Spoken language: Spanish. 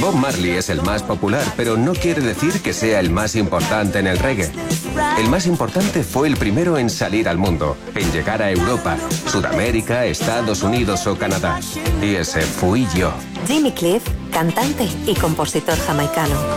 Bob Marley es el más popular, pero no quiere decir que sea el más importante en el reggae. El más importante fue el primero en salir al mundo, en llegar a Europa, Sudamérica, Estados Unidos o Canadá. Y ese fui yo. Jimmy Cliff, cantante y compositor jamaicano.